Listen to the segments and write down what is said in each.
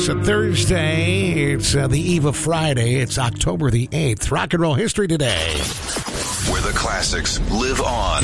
It's a Thursday. It's the eve of Friday. It's October the 8th. Rock and roll history today. Where the classics live on.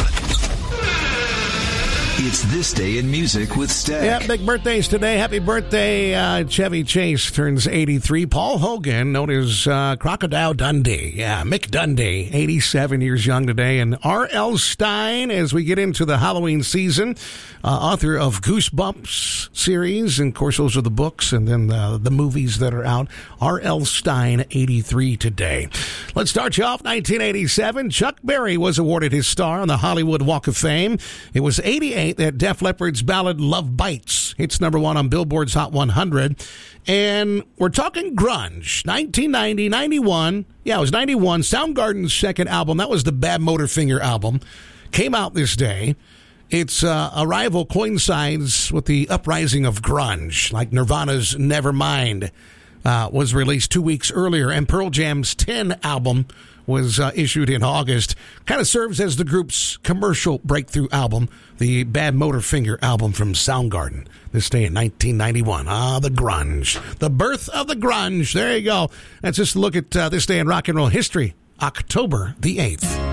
It's This Day in Music with Stack. Yeah, big birthdays today. Happy birthday, Chevy Chase turns 83. Paul Hogan, known as Crocodile Dundee. Yeah, Mick Dundee, 87 years young today. And R.L. Stine, as we get into the Halloween season, author of Goosebumps series. And, of course, those are the books and then the movies that are out. R.L. Stine, 83 today. Let's start you off. 1987, Chuck Berry was awarded his star on the Hollywood Walk of Fame. It was 88 that Def Leppard's ballad Love Bites hits number one on Billboard's Hot 100. And we're talking grunge. 1990, 91. Yeah, it was 91. Soundgarden's second album, that was the Bad Motorfinger album, came out this day. Its arrival coincides with the uprising of grunge, like Nirvana's Nevermind was released 2 weeks earlier, and Pearl Jam's 10 album was issued in August. Kind of serves as the group's commercial breakthrough album, the Bad Motorfinger album from Soundgarden, this day in 1991. The grunge. The birth of the grunge. There you go. That's just a look at this day in rock and roll history, October the 8th.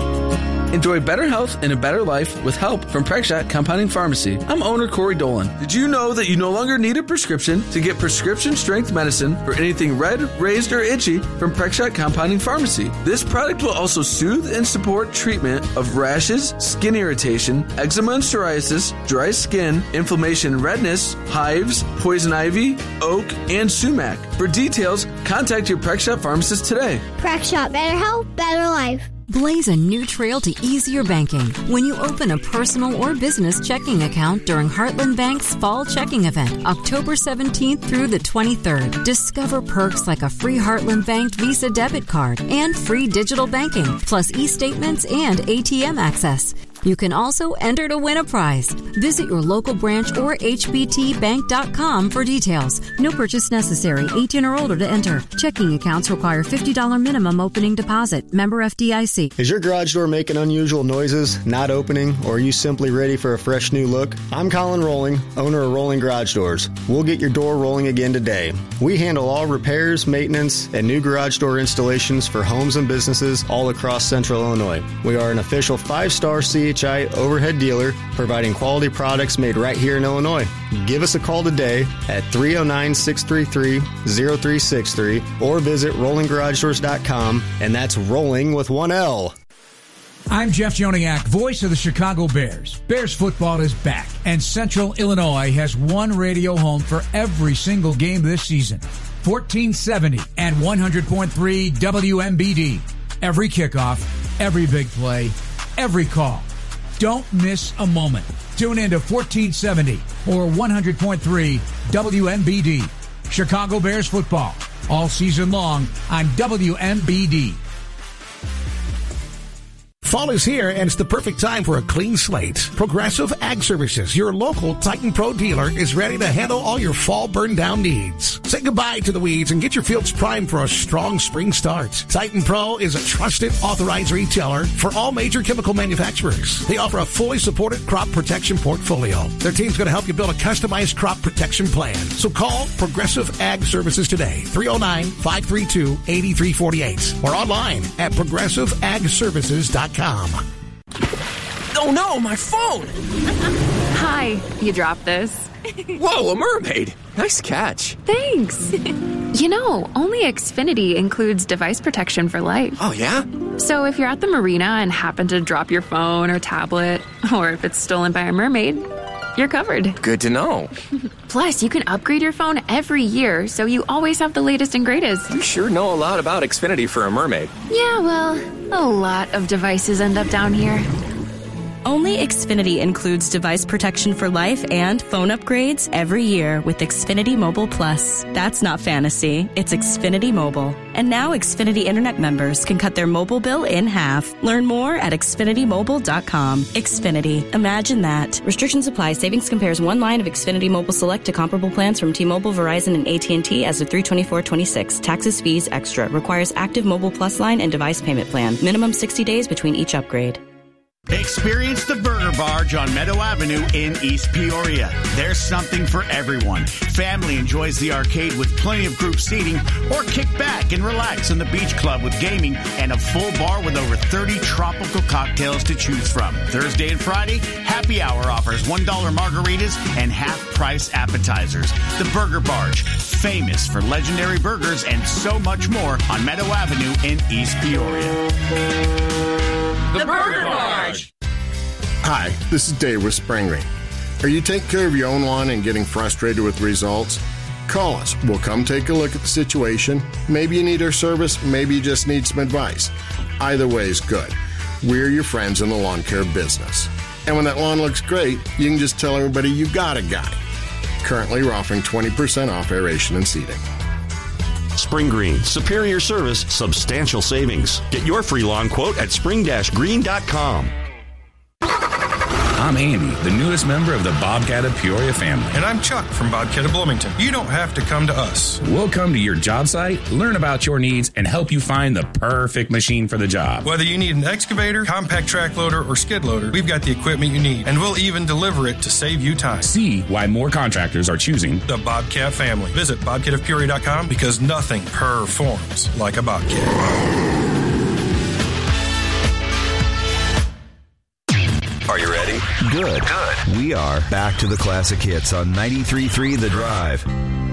Enjoy better health and a better life with help from Prexshot Compounding Pharmacy. I'm owner Corey Dolan. Did you know that you no longer need a prescription to get prescription strength medicine for anything red, raised, or itchy from Prexshot Compounding Pharmacy? This product will also soothe and support treatment of rashes, skin irritation, eczema and psoriasis, dry skin, inflammation, redness, hives, poison ivy, oak, and sumac. For details, contact your Prexshot pharmacist today. Prexshot, better health, better life. Blaze a new trail to easier banking when you open a personal or business checking account during Heartland Bank's Fall Checking Event, October 17th through the 23rd. Discover perks like a free Heartland Bank Visa debit card and free digital banking, plus e-statements and ATM access. You can also enter to win a prize. Visit your local branch or hbtbank.com for details. No purchase necessary. 18 or older to enter. Checking accounts require $50 minimum opening deposit. Member FDIC. Is your garage door making unusual noises, not opening, or are you simply ready for a fresh new look? I'm Colin Rolling, owner of Rolling Garage Doors. We'll get your door rolling again today. We handle all repairs, maintenance, and new garage door installations for homes and businesses all across Central Illinois. We are an official 5-star CHI overhead dealer, providing quality products made right here in Illinois. Give us a call today at 309-633-0363 or visit RollingGarageDoors.com, and that's rolling with one L. I'm Jeff Joniak, voice of the Chicago Bears. Bears football is back, and Central Illinois has one radio home for every single game this season. 1470 and 100.3 WMBD. Every kickoff, every big play, every call. Don't miss a moment. Tune in to 1470 or 100.3 WMBD. Chicago Bears football all season long on WMBD. Fall is here, and it's the perfect time for a clean slate. Progressive Ag Services, your local Titan Pro dealer, is ready to handle all your fall burn-down needs. Say goodbye to the weeds and get your fields primed for a strong spring start. Titan Pro is a trusted, authorized retailer for all major chemical manufacturers. They offer a fully supported crop protection portfolio. Their team's going to help you build a customized crop protection plan. So call Progressive Ag Services today, 309-532-8348, or online at progressiveagservices.com. Oh no, my phone! Hi, you dropped this. Whoa, a mermaid! Nice catch. Thanks. You know, only Xfinity includes device protection for life. Oh, yeah? So if you're at the marina and happen to drop your phone or tablet, or if it's stolen by a mermaid, you're covered. Good to know. Plus, you can upgrade your phone every year, so you always have the latest and greatest. You sure know a lot about Xfinity for a mermaid. Yeah, well, a lot of devices end up down here. Only Xfinity includes device protection for life and phone upgrades every year with Xfinity Mobile Plus. That's not fantasy, it's Xfinity Mobile. And now Xfinity Internet members can cut their mobile bill in half. Learn more at XfinityMobile.com. Xfinity. Imagine that. Restrictions apply. Savings compares one line of Xfinity Mobile Select to comparable plans from T-Mobile, Verizon, and AT&T as of 3/24/26. Taxes, fees, extra. Requires active Mobile Plus line and device payment plan. Minimum 60 days between each upgrade. Experience the Burger Barge on Meadow Avenue in East Peoria. There's something for everyone. Family enjoys the arcade with plenty of group seating, or kick back and relax in the beach club with gaming and a full bar with over 30 tropical cocktails to choose from. Thursday and Friday, happy hour offers $1 margaritas and half-price appetizers. The Burger Barge, famous for legendary burgers and so much more on Meadow Avenue in East Peoria. The Burger Barge. Hi, this is Dave with Spring Green. Are you taking care of your own lawn and getting frustrated with results? Call us. We'll come take a look at the situation. Maybe you need our service. Maybe you just need some advice. Either way is good. We're your friends in the lawn care business. And when that lawn looks great, you can just tell everybody you got a guy. Currently, we're offering 20% off aeration and seeding. Spring Green, superior service, substantial savings. Get your free lawn quote at spring-green.com. I'm Andy, the newest member of the Bobcat of Peoria family. And I'm Chuck from Bobcat of Bloomington. You don't have to come to us. We'll come to your job site, learn about your needs, and help you find the perfect machine for the job. Whether you need an excavator, compact track loader, or skid loader, we've got the equipment you need, and we'll even deliver it to save you time. See why more contractors are choosing the Bobcat family. Visit bobcatofpeoria.com because nothing performs like a Bobcat. Are you ready? Good. We are back to the classic hits on 93.3 The Drive.